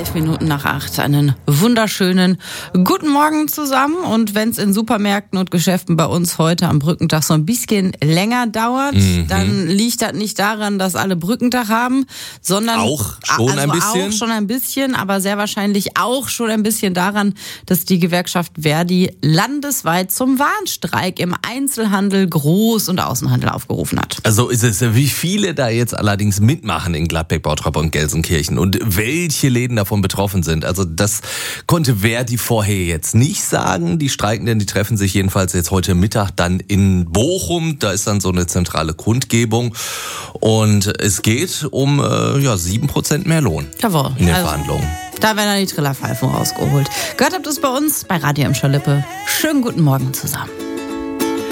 11 Minuten nach 8. Einen wunderschönen guten Morgen zusammen. Und wenn es in Supermärkten und Geschäften bei uns heute am Brückentag so ein bisschen länger dauert, dann liegt das nicht daran, dass alle Brückentag haben, sondern auch schon ein bisschen, aber sehr wahrscheinlich auch schon ein bisschen daran, dass die Gewerkschaft Verdi landesweit zum Warnstreik im Einzelhandel, Groß- und Außenhandel aufgerufen hat. Also ist es, wie viele da jetzt allerdings mitmachen in Gladbeck, Bottrop und Gelsenkirchen und welche Läden davon betroffen sind. Also das konnte Verdi vorher jetzt nicht sagen. Die Streikenden, die treffen sich jedenfalls jetzt heute Mittag dann in Bochum. Da ist dann so eine zentrale Kundgebung und es geht um 7% mehr Lohn. Jawohl. In den Verhandlungen. Da werden dann die Trillerpfeifen rausgeholt. Gehört habt ihr es bei uns bei Radio Emscher-Lippe. Schönen guten Morgen zusammen.